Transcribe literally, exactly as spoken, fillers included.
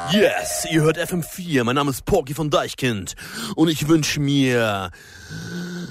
Yes, ihr hört F M vier, mein Name ist Porky von Deichkind und ich wünsche mir